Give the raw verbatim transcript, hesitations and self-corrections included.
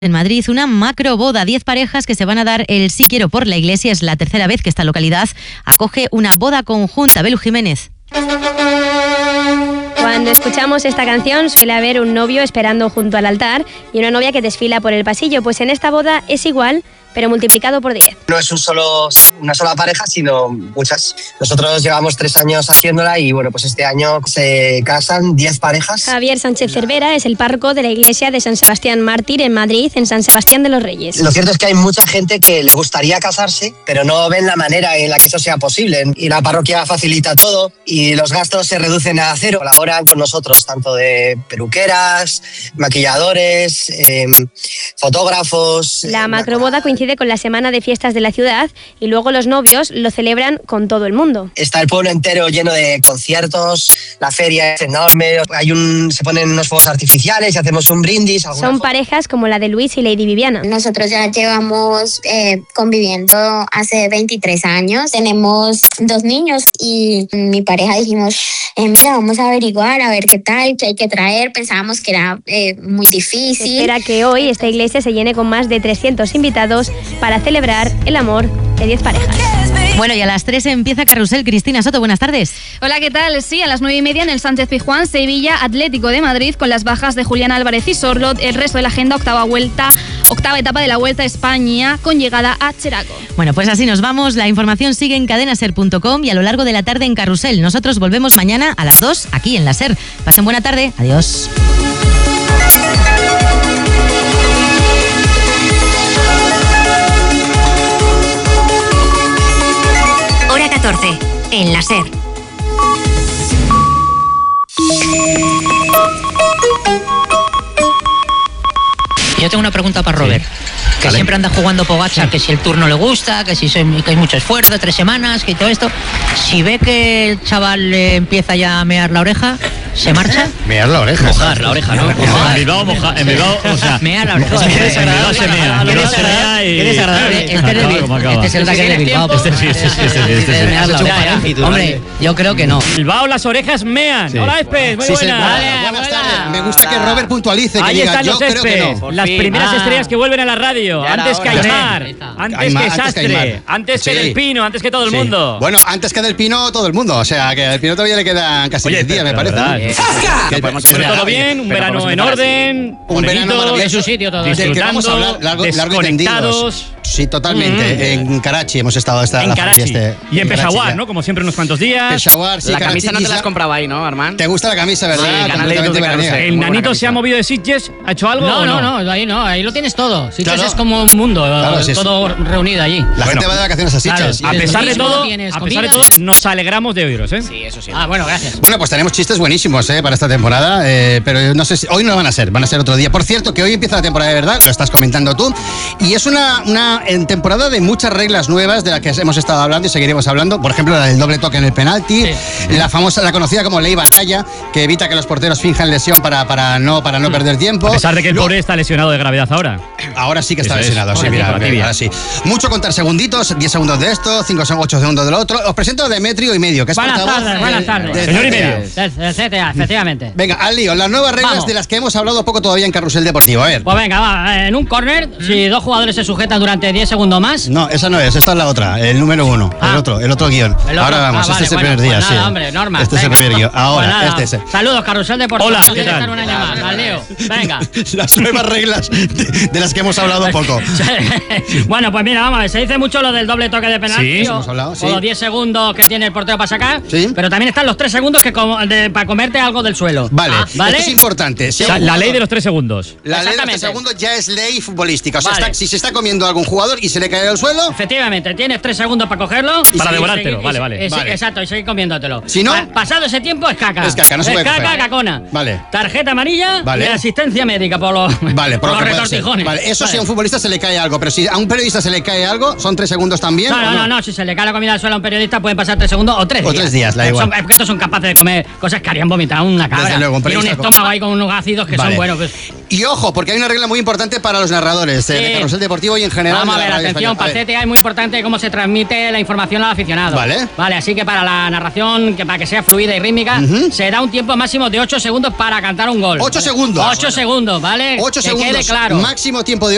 En Madrid, una macroboda, diez parejas que se van a dar el sí quiero por la iglesia. Es la tercera vez que esta localidad acoge una boda conjunta. Belu Jiménez. Cuando escuchamos esta canción suele haber un novio esperando junto al altar y una novia que desfila por el pasillo. Pues en esta boda es igual, pero multiplicado por diez. No es un solo, una sola pareja, sino muchas. Nosotros llevamos tres años haciéndola y bueno, pues este año se casan diez parejas. Javier Sánchez Cervera es el párroco de la iglesia de San Sebastián Mártir en Madrid, en San Sebastián de los Reyes. Lo cierto es que hay mucha gente que le gustaría casarse, pero no ven la manera en la que eso sea posible. Y la parroquia facilita todo y los gastos se reducen a cero. Colaboran con nosotros, tanto de peluqueras, maquilladores, eh, fotógrafos. La macroboda coincide con la semana de fiestas de la ciudad y luego los novios lo celebran con todo el mundo. Está el pueblo entero lleno de conciertos, la feria es enorme, hay un, se ponen unos fuegos artificiales y hacemos un brindis. Son foto. parejas como la de Luis y Lady Viviana. Nosotros ya llevamos eh, conviviendo hace veintitrés años, tenemos dos niños y mi pareja dijimos, eh, mira, vamos a averiguar, a ver qué tal, qué hay que traer. Pensábamos que era eh, muy difícil. Se espera que hoy esta iglesia se llene con más de trescientos invitados para celebrar el amor de diez parejas. Bueno, y a las tres empieza Carrusel. Cristina Soto, buenas tardes. Hola, ¿qué tal? Sí, a las nueve y media en el Sánchez Pizjuán, Sevilla Atlético de Madrid, con las bajas de Julián Álvarez y Sorlot. El resto de la agenda, octava vuelta, octava etapa de la Vuelta a España, con llegada a Cheraco. Bueno, pues así nos vamos. La información sigue en cadena ser punto com y a lo largo de la tarde en Carrusel. Nosotros volvemos mañana a las dos aquí en la SER. Pasen buena tarde. Adiós. Hora catorce, en la SER. Yo tengo una pregunta para Robert. Sí. Que vale. Siempre anda jugando Pogačar, sí. Que si el Tour no le gusta, que si soy, que hay mucho esfuerzo, tres semanas, que todo esto. Si ve que el chaval eh, empieza ya a mear la oreja, ¿se marcha? Mear la oreja. Mojar la oreja, ¿no? En Bilbao, moja, en Bilbao, o sea... Mear la oreja. En Bilbao se mea. En Bilbao se mea y... Qué desagradable. Este es el ataque de Bilbao. Este sí, este sí, este sí. Hombre, yo creo que no. Bilbao, las orejas mean. Hola, Espes, muy buenas. Buenas tardes. Me gusta que Robert puntualice, que ahí diga, están yo los creo que Espes, no. las primeras estrellas que vuelven a la radio. Antes que Aymar, antes que Sastre, antes que Del Pino, antes que todo el mundo. Bueno, antes que Del Pino, todo el mundo. O sea, que a Del Pino todavía le quedan casi diez días, me parece. Sobre todo bien, un verano en orden, un verano en su sitio todo. Del que vamos a hablar largo, largo y tendido. Sí, totalmente. En Karachi hemos estado esta en Karachi este, y en Peshawar, ¿no? Como siempre unos cuantos días. Peshawar, sí. La camisa no te la has comprado ahí, ¿no, Armand? ¿Te gusta la camisa, verdad? Sí, completamente veraniega. ¿El nanito se ha movido de Sitges? ¿Ha hecho algo? No, no, no, ahí no, ahí lo tienes todo. Sitges es como un mundo, todo reunido allí. La gente va de vacaciones a Sitges. A pesar de todo, a pesar de todo, nos alegramos de oíros, ¿eh? Sí, eso sí. Ah, bueno, gracias. Bueno, pues tenemos chistes buenísimos, ¿eh? Para esta temporada, eh, pero no sé si hoy no van a ser, van a ser otro día. Por cierto, que hoy empieza la temporada de verdad, lo estás comentando tú, y es una, una en temporada de muchas reglas nuevas de las que hemos estado hablando y seguiremos hablando. Por ejemplo, la del doble toque en el penalti, sí. la famosa, la conocida como ley batalla, que evita que los porteros finjan lesión para, para no, para no mm. perder tiempo. A pesar de que el pobre está lesionado de gravedad ahora. Ahora sí que está Eso lesionado, es. sí, mira, mira, ahora sí. Mucho contar segunditos, diez segundos de esto, cinco, ocho segundos de lo otro. Os presento a Demetrio y medio, que es buenas portavoz. Tardes, buenas tardes. De, Señor y medio. Del C T A, efectivamente. Venga, al lío, las nuevas reglas Vamos. de las que hemos hablado poco todavía en Carrusel Deportivo. A ver. Pues venga, va, en un córner, ¿Mm? si dos jugadores se sujetan durante diez segundos más. No, esa no es, esta es la otra, el número uno, ah. el otro, el otro guión. El otro. Ahora vamos, ah, vale, este es el bueno, primer día, pues nada, sí. hombre, normal. Este venga. es el primer guión. Ahora, pues este es el. Saludos, Carrusel Deportivo. Hola, ¿qué tal? Una llamada, al lío. Venga. Las nuevas reglas de, de las que hemos hablado poco. Bueno, pues mira, vamos a ver, se dice mucho lo del doble toque de penalti. Sí, hemos hablado, sí. O los diez segundos que tiene el portero para sacar. Sí. Pero también están los tres segundos que com de, para comerte algo del suelo. Vale, ah, ¿vale? Esto es importante. Si o sea, la ley de los tres segundos. La ley de los tres segundos ya es ley futbolística. O sea, vale. está, si se está comiendo a algún jugador y se le cae al suelo. Efectivamente, tienes tres segundos para cogerlo. Y para devorártelo, vale, vale. Es, vale. Exacto, y seguir comiéndotelo. Si no, pa pasado ese tiempo es caca. Es caca, no se es puede caca, coger. cacona. Vale. Tarjeta amarilla vale. y asistencia médica por los, vale, por por lo los que retortijones. Vale, eso vale. si a un futbolista se le cae algo, pero si a un periodista se le cae algo, ¿son tres segundos también? No, no, no, no, si se le cae la comida al suelo a un periodista pueden pasar tres segundos o tres o días. tres días, la igual. Son, es que estos son capaces de comer cosas que harían vomitar una cabra. Desde luego, un Tiene un estómago ahí con unos ácidos que vale. son buenos. Pues. Y ojo, porque hay una regla muy importante para los narradores sí. de Carrusel Deportivo y en general. Vamos a ver, atención, para C T A es muy importante cómo se transmite la información al aficionado. Vale. Vale, así que para la narración, que para que sea fluida y rítmica, uh-huh. se da un tiempo máximo de ocho segundos para cantar un gol. ocho segundos. ocho segundos, ¿vale? ocho que segundos. quede claro. Máximo tiempo de